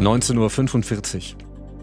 19:45 Uhr.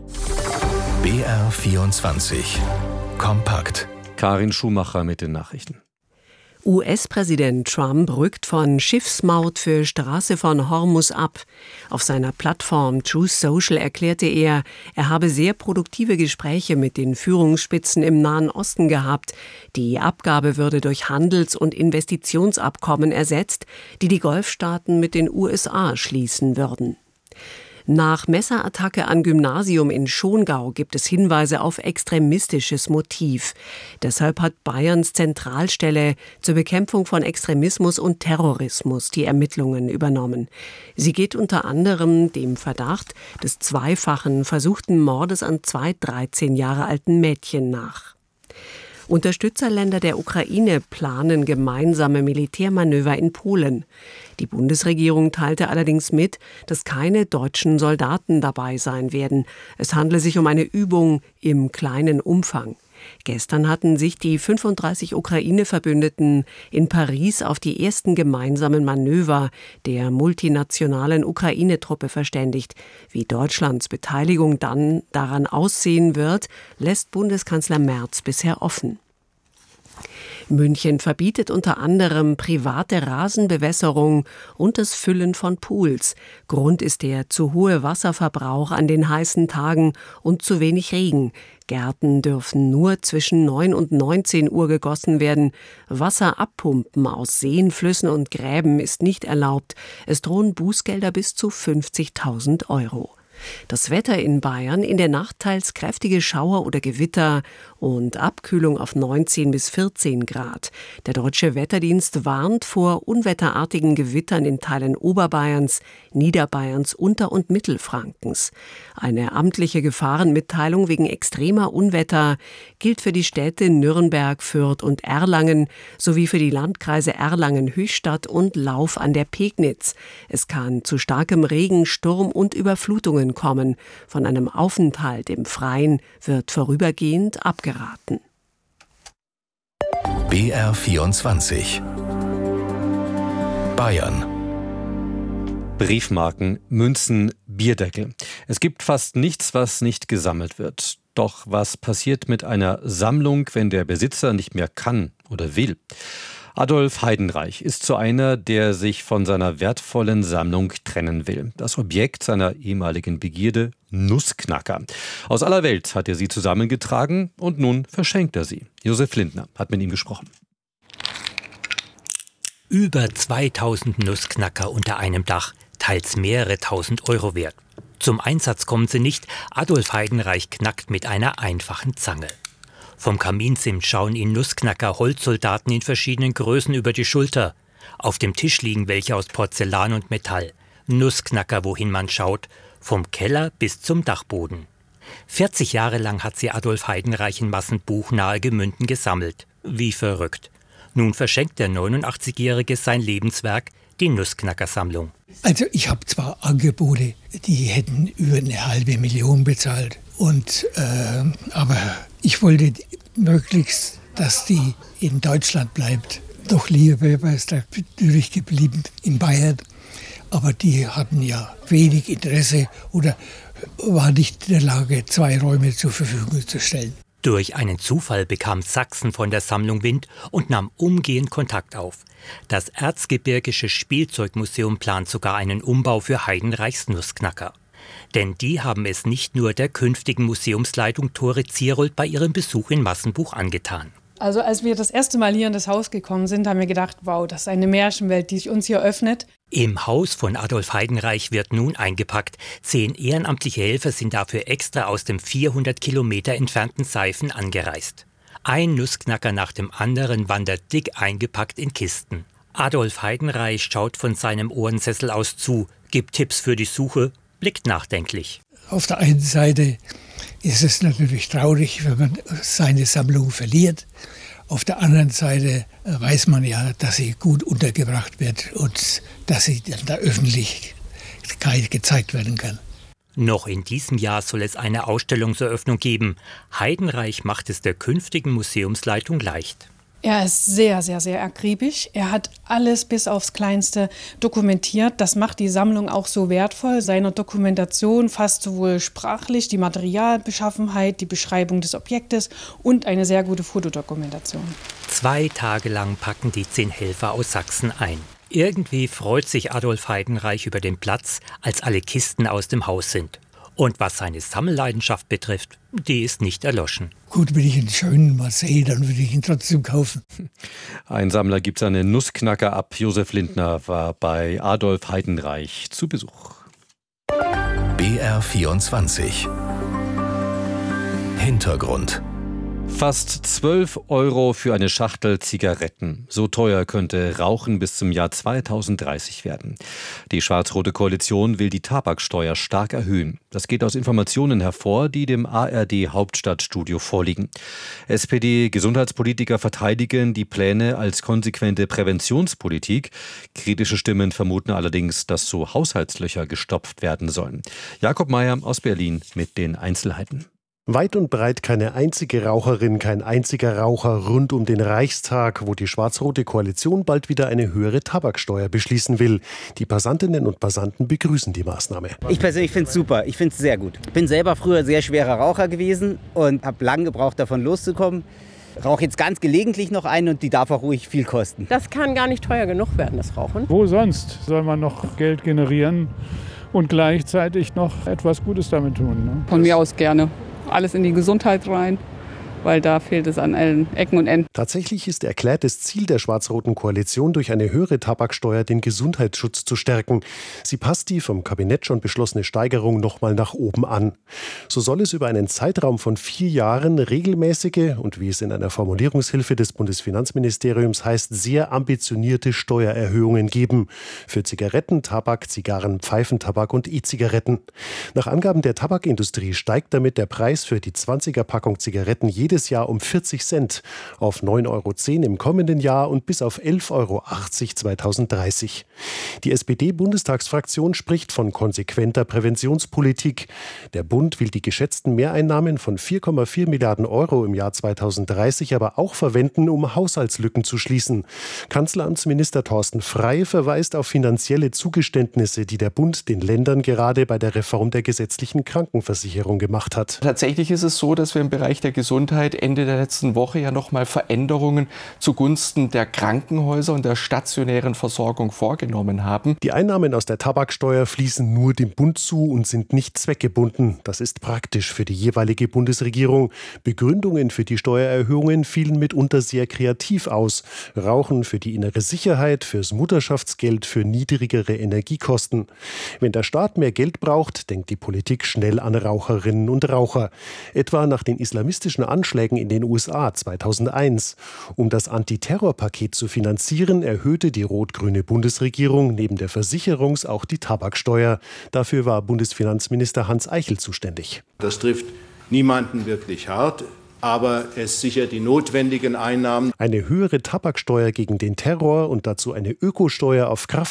BR24 Kompakt. Karin Schumacher mit den Nachrichten. US-Präsident Trump rückt von Schiffsmaut für Straße von Hormuz ab. Auf seiner Plattform Truth Social erklärte er habe sehr produktive Gespräche mit den Führungsspitzen im Nahen Osten gehabt. Die Abgabe würde durch Handels- und Investitionsabkommen ersetzt, die die Golfstaaten mit den USA schließen würden. Nach Messerattacke an Gymnasium in Schongau gibt es Hinweise auf extremistisches Motiv. Deshalb hat Bayerns Zentralstelle zur Bekämpfung von Extremismus und Terrorismus die Ermittlungen übernommen. Sie geht unter anderem dem Verdacht des zweifachen versuchten Mordes an 2 13 Jahre alten Mädchen nach. Unterstützerländer der Ukraine planen gemeinsame Militärmanöver in Polen. Die Bundesregierung teilte allerdings mit, dass keine deutschen Soldaten dabei sein werden. Es handle sich um eine Übung im kleinen Umfang. Gestern hatten sich die 35 Ukraine-Verbündeten in Paris auf die ersten gemeinsamen Manöver der multinationalen Ukraine-Truppe verständigt. Wie Deutschlands Beteiligung dann daran aussehen wird, lässt Bundeskanzler Merz bisher offen. München verbietet unter anderem private Rasenbewässerung und das Füllen von Pools. Grund ist der zu hohe Wasserverbrauch an den heißen Tagen und zu wenig Regen. Gärten dürfen nur zwischen 9 und 19 Uhr gegossen werden. Wasser abpumpen aus Seen, Flüssen und Gräben ist nicht erlaubt. Es drohen Bußgelder bis zu 50.000 €. Das Wetter in Bayern: in der Nacht teils kräftige Schauer oder Gewitter und Abkühlung auf 19 bis 14 Grad. Der Deutsche Wetterdienst warnt vor unwetterartigen Gewittern in Teilen Oberbayerns, Niederbayerns, Unter- und Mittelfrankens. Eine amtliche Gefahrenmitteilung wegen extremer Unwetter gilt für die Städte Nürnberg, Fürth und Erlangen sowie für die Landkreise Erlangen-Höchstadt und Lauf an der Pegnitz. Es kann zu starkem Regen, Sturm und Überflutungen kommen. Von einem Aufenthalt im Freien wird vorübergehend abgeraten. BR24 Bayern. Briefmarken, Münzen, Bierdeckel. Es gibt fast nichts, was nicht gesammelt wird. Doch was passiert mit einer Sammlung, wenn der Besitzer nicht mehr kann oder will? Adolf Heidenreich ist so einer, der sich von seiner wertvollen Sammlung trennen will. Das Objekt seiner ehemaligen Begierde: Nussknacker. Aus aller Welt hat er sie zusammengetragen und nun verschenkt er sie. Josef Lindner hat mit ihm gesprochen. Über 2000 Nussknacker unter einem Dach, teils mehrere tausend Euro wert. Zum Einsatz kommen sie nicht. Adolf Heidenreich knackt mit einer einfachen Zange. Vom Kaminsims schauen ihn Nussknacker Holzsoldaten in verschiedenen Größen über die Schulter. Auf dem Tisch liegen welche aus Porzellan und Metall. Nussknacker, wohin man schaut, vom Keller bis zum Dachboden. 40 Jahre lang hat sie Adolf Heidenreich in Massenbuch nahe Gemünden gesammelt. Wie verrückt. Nun verschenkt der 89-Jährige sein Lebenswerk, die Nussknacker-Sammlung. Also ich habe zwar Angebote, die hätten über 500.000 bezahlt. Aber ich wollte möglichst, dass die in Deutschland bleibt. Doch lieber wäre es natürlich geblieben in Bayern. Aber die hatten ja wenig Interesse oder waren nicht in der Lage, 2 Räume zur Verfügung zu stellen. Durch einen Zufall bekam Sachsen von der Sammlung Wind und nahm umgehend Kontakt auf. Das Erzgebirgische Spielzeugmuseum plant sogar einen Umbau für Heidenreichs Nussknacker. Denn die haben es nicht nur der künftigen Museumsleitung Tore Zierold bei ihrem Besuch in Massenbuch angetan. Also als wir das erste Mal hier in das Haus gekommen sind, haben wir gedacht, wow, das ist eine Märchenwelt, die sich uns hier öffnet. Im Haus von Adolf Heidenreich wird nun eingepackt. 10 ehrenamtliche Helfer sind dafür extra aus dem 400 Kilometer entfernten Seifen angereist. Ein Nussknacker nach dem anderen wandert dick eingepackt in Kisten. Adolf Heidenreich schaut von seinem Ohrensessel aus zu, gibt Tipps für die Suche, blickt nachdenklich. Auf der einen Seite ist es natürlich traurig, wenn man seine Sammlung verliert. Auf der anderen Seite weiß man ja, dass sie gut untergebracht wird und dass sie dann der Öffentlichkeit gezeigt werden kann. Noch in diesem Jahr soll es eine Ausstellungseröffnung geben. Heidenreich macht es der künftigen Museumsleitung leicht. Er ist sehr, sehr, sehr akribisch. Er hat alles bis aufs Kleinste dokumentiert. Das macht die Sammlung auch so wertvoll. Seine Dokumentation fasst sowohl sprachlich die Materialbeschaffenheit, die Beschreibung des Objektes und eine sehr gute Fotodokumentation. 2 Tage lang packen die 10 Helfer aus Sachsen ein. Irgendwie freut sich Adolf Heidenreich über den Platz, als alle Kisten aus dem Haus sind. Und was seine Sammelleidenschaft betrifft, die ist nicht erloschen. Gut, wenn ich einen schönen mal sehe, dann würde ich ihn trotzdem kaufen. Ein Sammler gibt seine Nussknacker ab. Josef Lindner war bei Adolf Heidenreich zu Besuch. BR24 Hintergrund. Fast 12 € für eine Schachtel Zigaretten. So teuer könnte Rauchen bis zum Jahr 2030 werden. Die schwarz-rote Koalition will die Tabaksteuer stark erhöhen. Das geht aus Informationen hervor, die dem ARD-Hauptstadtstudio vorliegen. SPD-Gesundheitspolitiker verteidigen die Pläne als konsequente Präventionspolitik. Kritische Stimmen vermuten allerdings, dass so Haushaltslöcher gestopft werden sollen. Jakob Mayer aus Berlin mit den Einzelheiten. Weit und breit keine einzige Raucherin, kein einziger Raucher rund um den Reichstag, wo die schwarz-rote Koalition bald wieder eine höhere Tabaksteuer beschließen will. Die Passantinnen und Passanten begrüßen die Maßnahme. Ich persönlich finde es super, ich finde es sehr gut. Ich bin selber früher sehr schwerer Raucher gewesen und habe lange gebraucht, davon loszukommen. Rauche jetzt ganz gelegentlich noch ein und die darf auch ruhig viel kosten. Das kann gar nicht teuer genug werden, das Rauchen. Wo sonst soll man noch Geld generieren und gleichzeitig noch etwas Gutes damit tun? Ne? Von mir aus gerne. Alles in die Gesundheit rein, weil da fehlt es an allen Ecken und Enden. Tatsächlich ist erklärtes Ziel der schwarz-roten Koalition, durch eine höhere Tabaksteuer den Gesundheitsschutz zu stärken. Sie passt die vom Kabinett schon beschlossene Steigerung nochmal nach oben an. So soll es über einen Zeitraum von 4 Jahren regelmäßige und, wie es in einer Formulierungshilfe des Bundesfinanzministeriums heißt, sehr ambitionierte Steuererhöhungen geben. Für Zigaretten, Tabak, Zigarren, Pfeifentabak und E-Zigaretten. Nach Angaben der Tabakindustrie steigt damit der Preis für die 20er-Packung Zigaretten jedes Jahr um 40 Cent auf 9,10 € im kommenden Jahr und bis auf 11,80 € 2030. Die SPD-Bundestagsfraktion spricht von konsequenter Präventionspolitik. Der Bund will die geschätzten Mehreinnahmen von 4,4 Milliarden € im Jahr 2030 aber auch verwenden, um Haushaltslücken zu schließen. Kanzleramtsminister Thorsten Frey verweist auf finanzielle Zugeständnisse, die der Bund den Ländern gerade bei der Reform der gesetzlichen Krankenversicherung gemacht hat. Tatsächlich ist es so, dass wir im Bereich der Gesundheit Ende der letzten Woche ja nochmal Veränderungen zugunsten der Krankenhäuser und der stationären Versorgung vorgenommen haben. Die Einnahmen aus der Tabaksteuer fließen nur dem Bund zu und sind nicht zweckgebunden. Das ist praktisch für die jeweilige Bundesregierung. Begründungen für die Steuererhöhungen fielen mitunter sehr kreativ aus. Rauchen für die innere Sicherheit, fürs Mutterschaftsgeld, für niedrigere Energiekosten. Wenn der Staat mehr Geld braucht, denkt die Politik schnell an Raucherinnen und Raucher. Etwa nach den islamistischen Anschlägen in den USA 2001. Um das Antiterrorpaket zu finanzieren, erhöhte die rot-grüne Bundesregierung neben der Versicherungs- auch die Tabaksteuer. Dafür war Bundesfinanzminister Hans Eichel zuständig. Das trifft niemanden wirklich hart, aber es sichert die notwendigen Einnahmen. Eine höhere Tabaksteuer gegen den Terror und dazu eine Ökosteuer auf Kraftfahrzeuge